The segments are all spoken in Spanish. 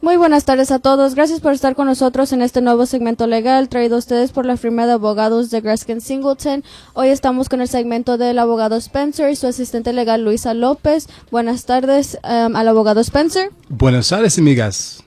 Muy buenas tardes a todos. Gracias por estar con nosotros en este nuevo segmento legal traído a ustedes por la firma de abogados de Gruskin Singleton. Hoy estamos con el segmento del abogado Spencer y su asistente legal Luisa López. Buenas tardes al abogado Spencer. Buenas tardes, amigas.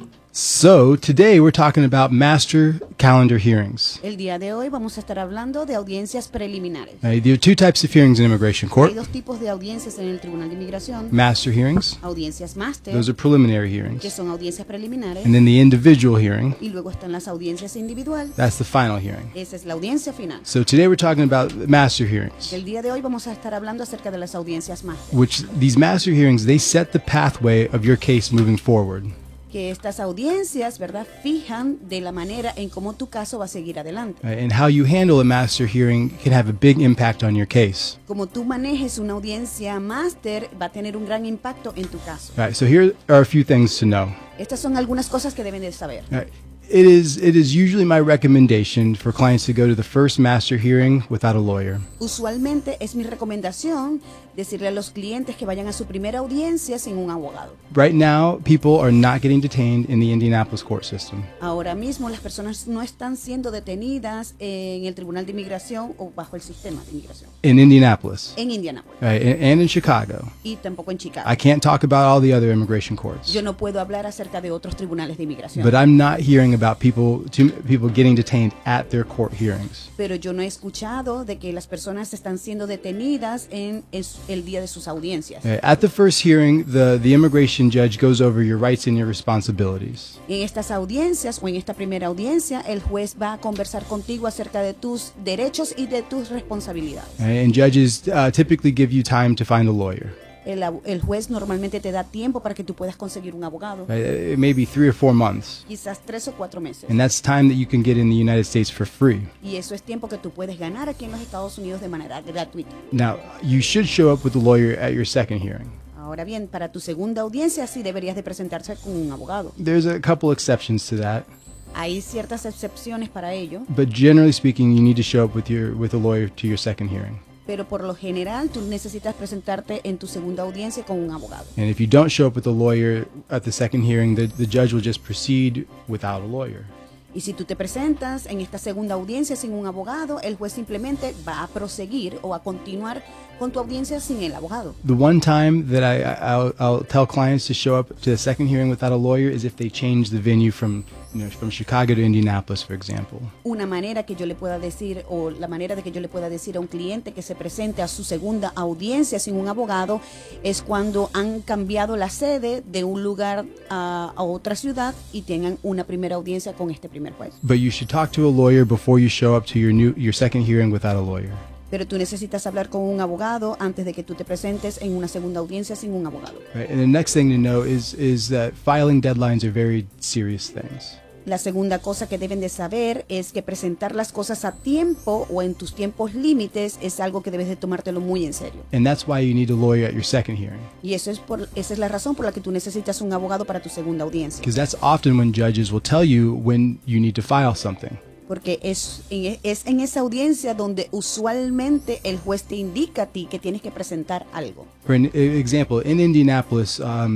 So, today we're talking about master calendar hearings. El día de hoy vamos a estar hablando de audiencias preliminares. There are two types of hearings in immigration court. Hay dos tipos de audiencias en el Tribunal de Inmigración. Master hearings, Audiencias máster, those are preliminary que hearings. son audiencias preliminares. And then the individual hearing, Y luego están las audiencias individual. that's the final hearing. Esa es la audiencia final. So today we're talking about master hearings, El día de hoy vamos a estar hablando acerca de las audiencias máster. which these master hearings, they set the pathway of your case moving forward. Que estas audiencias, ¿verdad?, fijan de la manera en cómo tu caso va a seguir adelante. And how you handle a master hearing can have a big impact on your case. Como tú manejes una audiencia máster, va a tener un gran impacto en tu caso. All right, so here are a few things to know. Estas son algunas cosas que deben de saber. All right. It is usually my recommendation for clients to go to the first master hearing without a lawyer. Usualmente es mi recomendación decirle a los clientes que vayan a su primera audiencia sin un abogado. Right now, people are not getting detained in the Indianapolis court system. Ahora mismo las personas no están siendo detenidas en el Tribunal de Inmigración o bajo el sistema de inmigración. In Indianapolis, En Indianápolis right, and in Chicago. y tampoco en Chicago. I can't talk about all the other immigration courts, Yo no puedo hablar acerca de otros tribunales de inmigración. but I'm not hearing about people getting detained at their court hearings. Pero yo no he escuchado de que las personas están siendo detenidas en el día de sus audiencias. At the first hearing, the immigration judge goes over your rights and your responsibilities. En estas audiencias o en esta primera audiencia, el juez va a conversar contigo acerca de tus derechos y de tus responsabilidades. And judges typically give you time to find a lawyer. El juez normalmente te da tiempo para que tú puedas conseguir un abogado, It may be 3 or 4 months. quizás 3 o 4 meses. And that's time that you can get in the United States for free. Y eso es tiempo que tú puedes ganar aquí en los Estados Unidos de manera gratuita. Now, you should show up with a lawyer at your second hearing. Ahora bien, para tu segunda audiencia sí deberías de presentarse con un abogado. There's a couple exceptions to that, Hay ciertas excepciones para ello, but generally speaking, you need to show up with a lawyer to your second hearing. pero por lo general tú necesitas presentarte en tu segunda audiencia con un abogado. And if you don't show up with a lawyer at the second hearing, the judge will just proceed without a lawyer. Y si tú te presentas en esta segunda audiencia sin un abogado, el juez simplemente va a proseguir o a continuar con tu audiencia sin el abogado. The one time that I'll tell clients to show up to the second hearing without a lawyer is if they change the venue from Chicago to Indianapolis, for example. Una manera que yo le pueda decir, o la manera de que yo le pueda decir a un cliente que se presente a su segunda audiencia sin un abogado, es cuando han cambiado la sede de un lugar a otra ciudad y tengan una primera audiencia con este primer juez. But you should talk to a lawyer before you show up to your second hearing without a lawyer. Pero tú necesitas hablar con un abogado antes de que tú te presentes en una segunda audiencia sin un abogado. Right? And the next thing to know is that filing deadlines are very serious things. La segunda cosa que deben de saber es que presentar las cosas a tiempo o en tus tiempos límites es algo que debes de tomártelo muy en serio. And that's why you need a lawyer at your second hearing. Y esa es la razón por la que tú necesitas un abogado para tu segunda audiencia. Because that's often when judges will tell you when you need to file something. Porque es en esa audiencia donde usualmente el juez te indica a ti que tienes que presentar algo. For an example, in Indianapolis,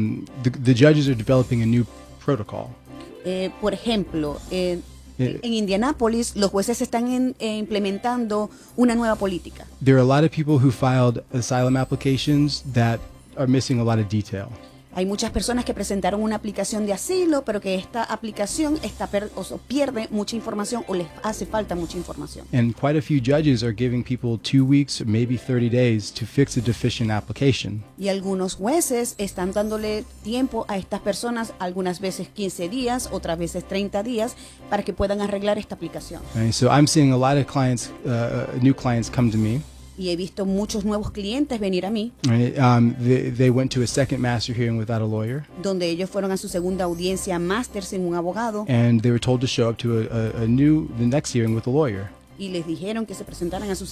the judges are developing a new protocol. Por ejemplo, en Indianápolis los jueces están implementando una nueva política. There are a lot of people who filed asylum applications that are missing a lot of detail. Hay muchas personas que presentaron una aplicación de asilo, pero que esta aplicación pierde mucha información o les hace falta mucha información. And quite a few judges are giving people 2 weeks or maybe 30 days to fix a deficient application. Y algunos jueces están dándole tiempo a estas personas, algunas veces 15 días, otras veces 30 días, para que puedan arreglar esta aplicación. And so I'm seeing a lot of clients, new clients come to me. Y he visto muchos nuevos clientes venir a mí, Right? They went to a second master hearing without a lawyer, donde ellos fueron a su segunda audiencia máster sin un abogado and they were told to show up to the next hearing with a lawyer. y les dijeron que se presentaran a su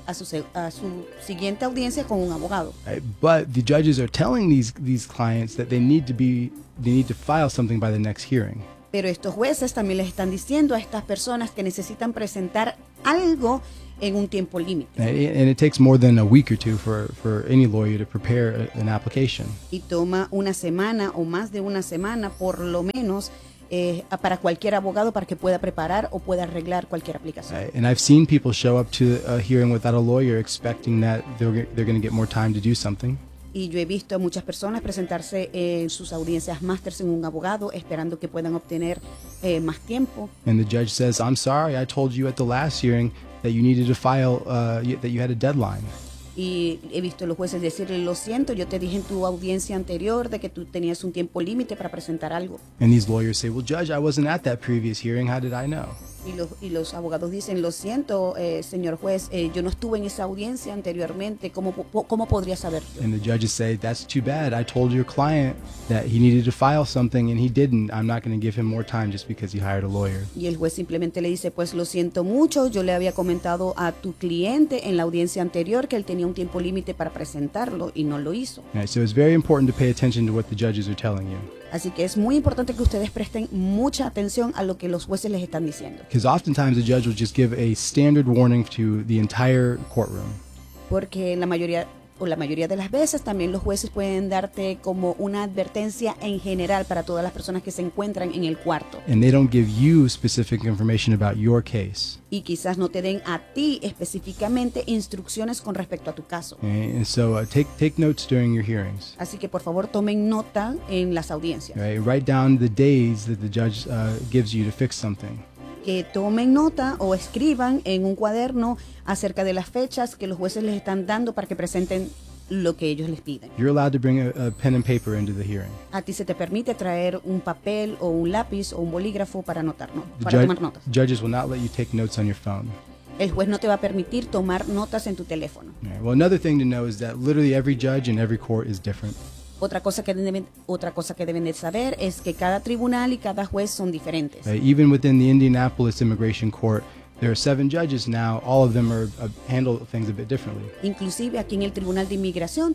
siguiente audiencia con un abogado. Right? But the judges are telling these clients that they need to file something by the next hearing. Pero estos jueces también les están diciendo a estas personas que necesitan presentar algo en un tiempo límite. And it takes more than a week or two for any lawyer to prepare an application. Y toma una semana o más de una semana, por lo menos, para cualquier abogado para que pueda preparar o pueda arreglar cualquier aplicación. And I've seen people show up to a hearing without a lawyer expecting that they're going to get more time to do something. Y yo he visto a muchas personas presentarse en sus audiencias máster sin un abogado, esperando que puedan obtener más tiempo. And the judge says, I'm sorry, I told you at the last hearing that you needed to file, that you had a deadline. Y he visto a los jueces decirle, lo siento, yo te dije en tu audiencia anterior de que tú tenías un tiempo límite para presentar algo. And these lawyers say, well, Judge, I wasn't at that previous hearing. How did I know? Y los abogados dicen, lo siento, señor juez, yo no estuve en esa audiencia anteriormente, ¿cómo podría saber yo? And the judges say, that's too bad. I told your client that he needed to file something and he didn't. I'm not going to give him more time just because he hired a lawyer. Y el juez simplemente le dice, pues lo siento mucho, yo le había comentado a tu cliente en la audiencia anterior que él tenía un tiempo límite para presentarlo y no lo hizo. Right, so it's very important to pay attention to what the judges are telling you. Así que es muy importante que ustedes presten mucha atención a lo que los jueces les están diciendo. Because oftentimes the judge will just give a standard warning to the entire courtroom. Porque la mayoría de las veces también los jueces pueden darte como una advertencia en general para todas las personas que se encuentran en el cuarto. And they don't give you specific information about your case. Y quizás no te den a ti específicamente instrucciones con respecto a tu caso. And so take notes during your hearings. Así que por favor tomen nota en las audiencias. Right? Write down the days that the judge gives you to fix something. Que tomen nota o escriban en un cuaderno acerca de las fechas que los jueces les están dando para que presenten lo que ellos les piden. You're allowed to bring a pen and paper into the hearing. A ti se te permite traer un papel o un lápiz o un bolígrafo para anotar, The para tomar notas. judges will not let you take notes on your phone. El juez no te va a permitir tomar notas en tu teléfono. Right. Well, another thing to know is that literally every judge in every court is different. Otra cosa que deben de saber es que cada tribunal y cada juez son diferentes. Right? Even within the Indianapolis Immigration Court, there are 7 judges now. All of them handle things a bit differently. Inclusive aquí en el Tribunal de Inmigración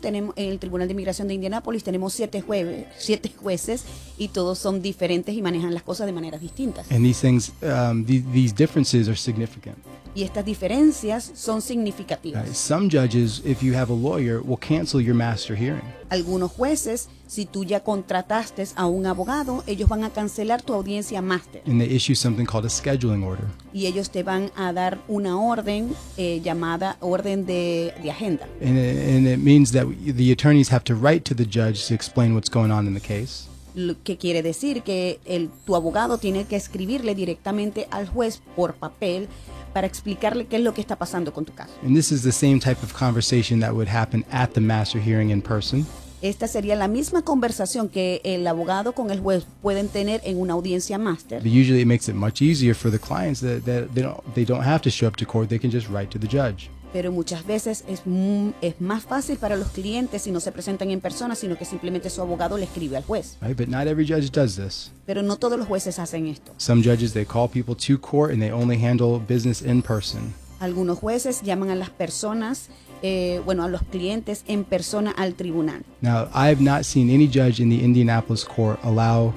de Indianápolis tenemos 7 jueces y todos son diferentes y manejan las cosas de maneras distintas. And these things, these differences are significant. Y estas diferencias son significativas. Right? Some judges, if you have a lawyer, will cancel your master hearing. Algunos jueces, si tú ya contrataste a un abogado, ellos van a cancelar tu audiencia máster. And they issue something called a scheduling order. Y ellos te van a dar una orden llamada orden de agenda. And it means that the attorneys have to write to the judge to explain what's going on in the case. Lo que quiere decir que tu abogado tiene que escribirle directamente al juez por papel para explicarle qué es lo que está pasando con tu caso. And this is the same type of conversation that would happen at the master hearing in person. Esta sería la misma conversación que el abogado con el juez pueden tener en una audiencia máster. But usually it makes it much easier for the clients that they don't have to show up to court. They can just write to the judge. Pero muchas veces es más fácil para los clientes si no se presentan en persona, sino que simplemente su abogado le escribe al juez. Right? But not every judge does this. Pero no todos los jueces hacen esto. Some judges, they call people to court and they only handle business in person. Algunos jueces llaman a las personas, a los clientes en persona al tribunal. Now, I have not seen any judge in the Indianapolis court allow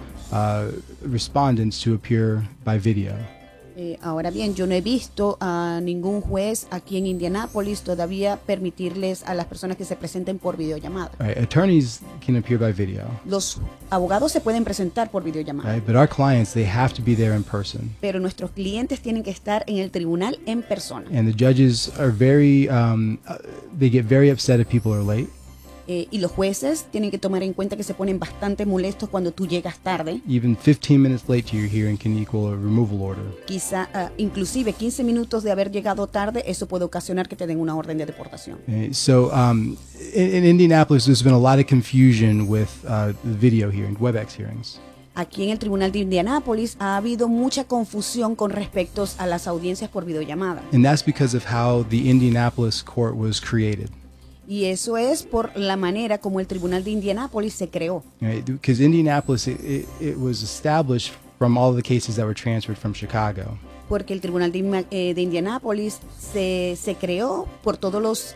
respondents to appear by video. Ahora bien, yo no he visto a ningún juez aquí en Indianápolis todavía permitirles a las personas que se presenten por videollamada. Right? Attorneys can appear by video. Los abogados se pueden presentar por videollamada. Right? But our clients, they have to be there in person. Pero nuestros clientes tienen que estar en el tribunal en persona. And the judges are very, they get very upset if people are late. Y los jueces tienen que tomar en cuenta que se ponen bastante molestos cuando tú llegas tarde. Even 15 minutes late to your hearing can equal a removal order. Quizá, inclusive 15 minutos de haber llegado tarde, eso puede ocasionar que te den una orden de deportación. So in Indianapolis, there's been a lot of confusion with video hearings, WebEx hearings. Aquí en el Tribunal de Indianápolis ha habido mucha confusión con respecto a las audiencias por videollamada. And that's because of how the Indianapolis court was created. Y eso es por la manera como el Tribunal de Indianápolis se creó. Because Indianapolis, it was established from all the cases that were transferred from Chicago. Porque el Tribunal de Indianápolis se creó por todos los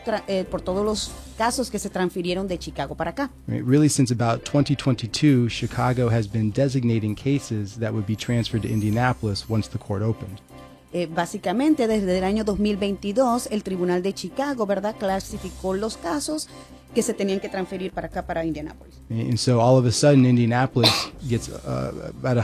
casos que se transfirieron de Chicago para acá. Really, since about 2022, Chicago has been designating cases that would be transferred to Indianapolis once the court opened. Básicamente, desde el año 2022, el Tribunal de Chicago, ¿verdad?, clasificó los casos que se tenían que transferir para acá, para Indianápolis. And so all of a sudden, Indianapolis gets about